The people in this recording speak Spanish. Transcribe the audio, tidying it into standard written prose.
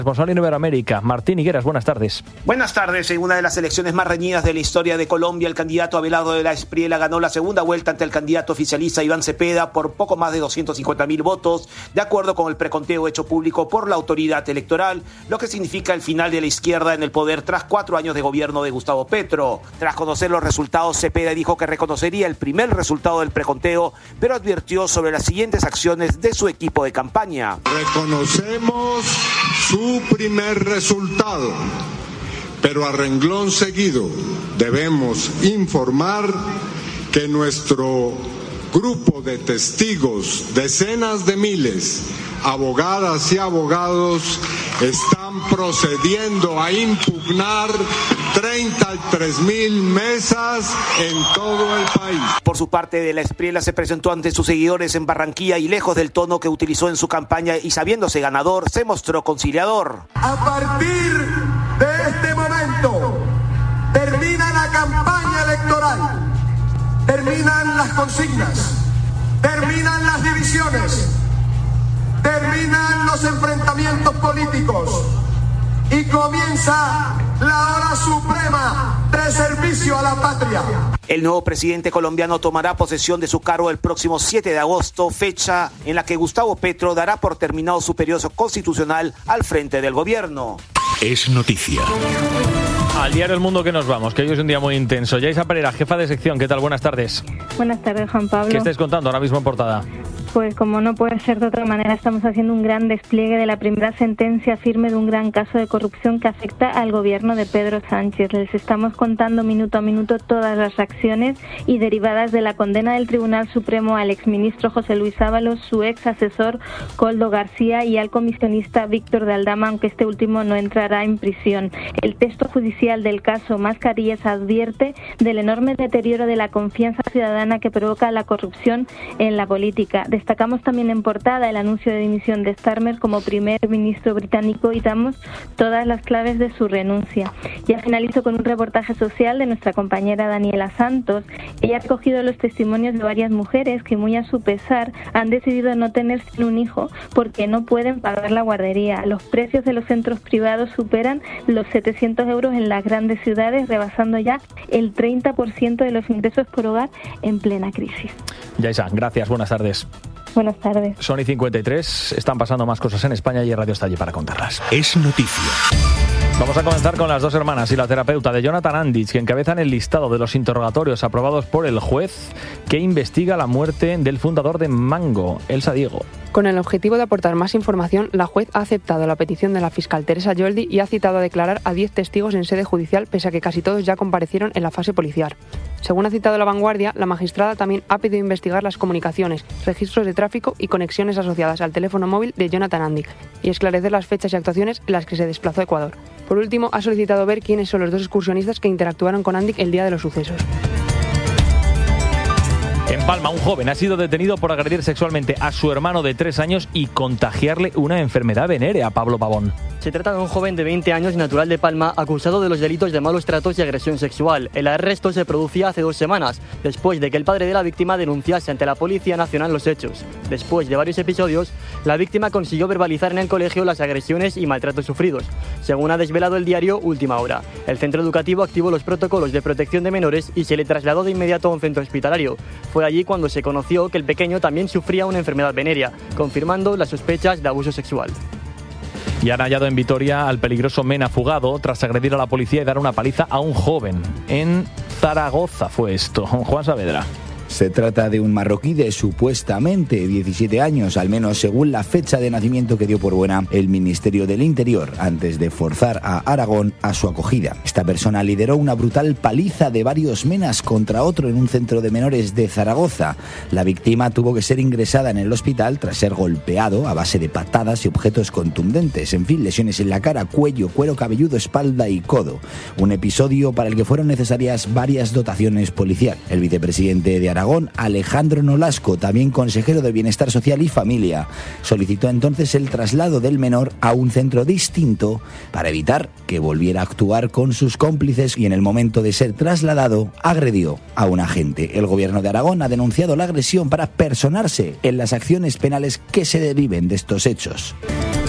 Responsable en Iberoamérica, Martín Higueras, buenas tardes. Buenas tardes. En una de las elecciones más reñidas de la historia de Colombia, el candidato Abelardo de la Espriella ganó la segunda vuelta ante el candidato oficialista Iván Cepeda por poco más de 250.000 votos, de acuerdo con el preconteo hecho público por la autoridad electoral, lo que significa el final de la izquierda en el poder tras 4 años de gobierno de Gustavo Petro. Tras conocer los resultados, Cepeda dijo que reconocería el primer resultado del preconteo, pero advirtió sobre las siguientes acciones de su equipo de campaña. Reconocemos su primer resultado, pero a renglón seguido debemos informar que nuestro grupo de testigos, decenas de miles, abogadas y abogados, están procediendo a impugnar 33.000 mesas en todo el país. Por su parte, de la Espriella se presentó ante sus seguidores en Barranquilla y lejos del tono que utilizó en su campaña y sabiéndose ganador, se mostró conciliador. A partir de este momento termina la campaña electoral, terminan las consignas, terminan las divisiones, terminan los enfrentamientos políticos y comienza la hora suprema de servicio a la patria. El nuevo presidente colombiano tomará posesión de su cargo el próximo 7 de agosto, fecha en la que Gustavo Petro dará por terminado su periodo constitucional al frente del gobierno. Es noticia. Al diario El Mundo que nos vamos, que hoy es un día muy intenso. Yaisa Pereira, jefa de sección, ¿qué tal? Buenas tardes. Buenas tardes, Juan Pablo. ¿Qué estáis contando ahora mismo en portada? Pues como no puede ser de otra manera, estamos haciendo un gran despliegue de la primera sentencia firme de un gran caso de corrupción que afecta al gobierno de Pedro Sánchez. Les estamos contando minuto a minuto todas las acciones y derivadas de la condena del Tribunal Supremo al exministro José Luis Ábalos, su ex asesor Koldo García y al comisionista Víctor de Aldama, aunque este último no entrará en prisión. El texto judicial del caso Mascarillas advierte del enorme deterioro de la confianza ciudadana que provoca la corrupción en la política. Destacamos también en portada el anuncio de dimisión de Starmer como primer ministro británico y damos todas las claves de su renuncia. Ya finalizo con un reportaje social de nuestra compañera Daniela Santos. Ella ha recogido los testimonios de varias mujeres que, muy a su pesar, han decidido no tener un hijo porque no pueden pagar la guardería. Los precios de los centros privados superan los 700 euros en las grandes ciudades, rebasando ya el 30% de los ingresos por hogar en plena crisis. Yaisa, gracias, buenas tardes. Buenas tardes. Son y 53, están pasando más cosas en España y Radio está allí para contarlas. Es noticia. Vamos a comenzar con las dos hermanas y la terapeuta de Jonathan Andich, que encabezan el listado de los interrogatorios aprobados por el juez que investiga la muerte del fundador de Mango, Elsa Diego. Con el objetivo de aportar más información, la juez ha aceptado la petición de la fiscal Teresa Yoldi y ha citado a declarar a 10 testigos en sede judicial, pese a que casi todos ya comparecieron en la fase policial. Según ha citado La Vanguardia, la magistrada también ha pedido investigar las comunicaciones, registros de tráfico y conexiones asociadas al teléfono móvil de Jonathan Andich y esclarecer las fechas y actuaciones en las que se desplazó a Ecuador. Por último, ha solicitado ver quiénes son los dos excursionistas que interactuaron con Andich el día de los sucesos. En Palma, un joven ha sido detenido por agredir sexualmente a su hermano de 3 años y contagiarle una enfermedad venérea. Pablo Pavón. Se trata de un joven de 20 años natural de Palma acusado de los delitos de malos tratos y agresión sexual. El arresto se producía hace 2 semanas, después de que el padre de la víctima denunciase ante la Policía Nacional los hechos. Después de varios episodios, la víctima consiguió verbalizar en el colegio las agresiones y maltratos sufridos, según ha desvelado el diario Última Hora. El centro educativo activó los protocolos de protección de menores y se le trasladó de inmediato a un centro hospitalario. Fue allí cuando se conoció que el pequeño también sufría una enfermedad venérea, confirmando las sospechas de abuso sexual. Y han hallado en Vitoria al peligroso Mena fugado tras agredir a la policía y dar una paliza a un joven. En Zaragoza fue esto. Juan Saavedra. Se trata de un marroquí de supuestamente 17 años, al menos según la fecha de nacimiento que dio por buena el Ministerio del Interior, antes de forzar a Aragón a su acogida. Esta persona lideró una brutal paliza de varios menas contra otro en un centro de menores de Zaragoza. La víctima tuvo que ser ingresada en el hospital tras ser golpeado a base de patadas y objetos contundentes. En fin, lesiones en la cara, cuello, cuero cabelludo, espalda y codo. Un episodio para el que fueron necesarias varias dotaciones policiales. El vicepresidente de Aragón, Alejandro Nolasco, también consejero de Bienestar Social y Familia, solicitó entonces el traslado del menor a un centro distinto para evitar que volviera a actuar con sus cómplices y en el momento de ser trasladado agredió a un agente. El gobierno de Aragón ha denunciado la agresión para personarse en las acciones penales que se deriven de estos hechos.